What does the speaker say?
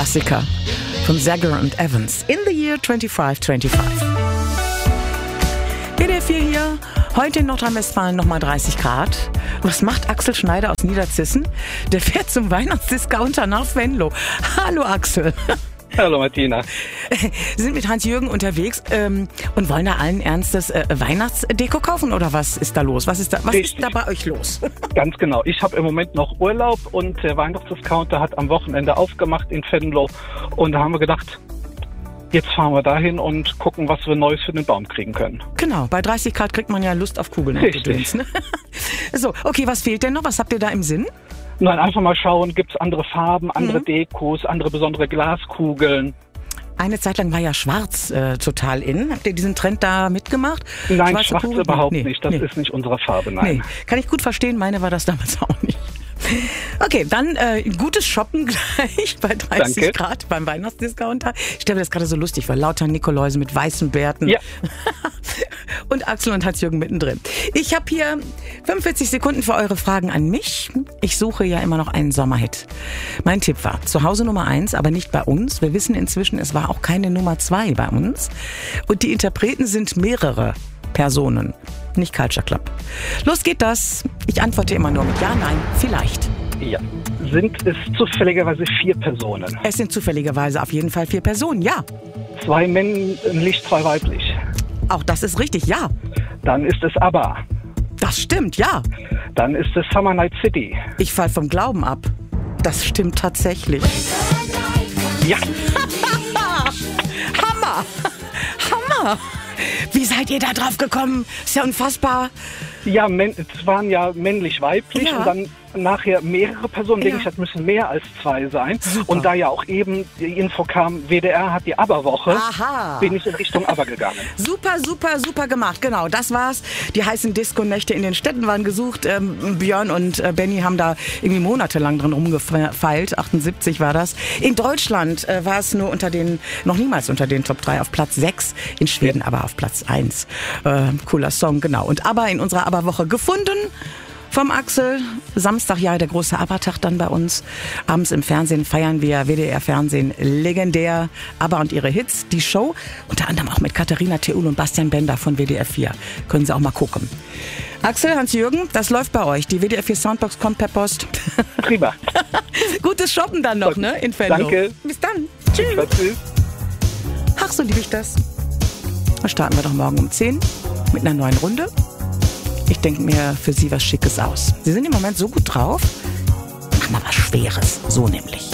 Klassiker von Zager und Evans. In the Year 2525. WDR 4 hier. Heute in Nordrhein-Westfalen nochmal 30 Grad. Was macht Axel Schneider aus Niederzissen? Der fährt zum Weihnachtsdiscounter nach Venlo. Hallo Axel. Hallo Martina. Sie sind mit Hans-Jürgen unterwegs und wollen da allen Ernstes Weihnachtsdeko kaufen oder was ist da los? Was ist da bei euch los? Ganz genau. Ich habe im Moment noch Urlaub und der Weihnachtsdiscounter hat am Wochenende aufgemacht in Venlo und da haben wir gedacht, jetzt fahren wir dahin und gucken, was wir Neues für den Baum kriegen können. Genau, bei 30 Grad kriegt man ja Lust auf Kugeln. Richtig. Ne? So, okay, was fehlt denn noch? Was habt ihr da im Sinn? Nein, einfach mal schauen, gibt es andere Farben, andere Dekos, andere besondere Glaskugeln. Eine Zeit lang war ja schwarz total in. Habt ihr diesen Trend da mitgemacht? Nein, schwarz überhaupt nicht. Das ist nicht unsere Farbe, nein. Nee. Kann ich gut verstehen, meine war das damals auch nicht. Okay, dann gutes Shoppen gleich bei 30 Grad beim Weihnachtsdiscounter. Ich stelle mir das gerade so lustig vor, lauter Nikoläuse mit weißen Bärten. Ja. Und Axel und Hans-Jürgen mittendrin. Ich habe hier 45 Sekunden für eure Fragen an mich. Ich suche ja immer noch einen Sommerhit. Mein Tipp war, zu Hause Nummer 1, aber nicht bei uns. Wir wissen inzwischen, es war auch keine Nummer 2 bei uns. Und die Interpreten sind mehrere Personen, nicht Culture Club. Los geht das. Ich antworte immer nur mit Ja, Nein, vielleicht. Ja. Sind es zufälligerweise 4 Personen? Es sind zufälligerweise auf jeden Fall 4 Personen, ja. 2 männlich, 2 weiblich. Auch das ist richtig, ja. Dann ist es ABBA. Das stimmt, ja. Dann ist es Summer Night City. Ich fall vom Glauben ab. Das stimmt tatsächlich. Ja. Hammer! Hammer! Wie seid ihr da drauf gekommen? Ist ja unfassbar. Ja, es waren ja männlich-weiblich und dann nachher mehrere Personen. Denke ich, das müssen mehr als 2 sein. Super. Und da ja auch eben die Info kam, WDR hat die ABBA-Woche, bin ich in Richtung ABBA gegangen. Super, super, super gemacht. Genau, das war's. Die heißen Disco-Nächte in den Städten waren gesucht. Björn und Benny haben da irgendwie monatelang drin rumgefeilt. 78 war das. In Deutschland war es nur noch niemals unter den Top 3 auf Platz 6. In Schweden aber auf Platz 1. Cooler Song, genau. Und ABBA in unserer ABBA-Woche gefunden. Vom Axel, Samstag ja der große ABBA-Tag dann bei uns. Abends im Fernsehen feiern wir WDR-Fernsehen legendär ABBA und ihre Hits. Die Show, unter anderem auch mit Katharina Theul und Bastian Bender von WDR 4. Können Sie auch mal gucken. Axel, Hans-Jürgen, das läuft bei euch. Die WDR 4 Soundbox kommt per Post. Prima. Gutes Shoppen dann noch, ne? In Venlo. Danke. Bis dann. Tschüss. Tschüss. Ach, so liebe ich das. Dann starten wir doch morgen um 10 mit einer neuen Runde. Ich denke mir für Sie was Schickes aus. Sie sind im Moment so gut drauf. Machen wir was Schweres. So nämlich.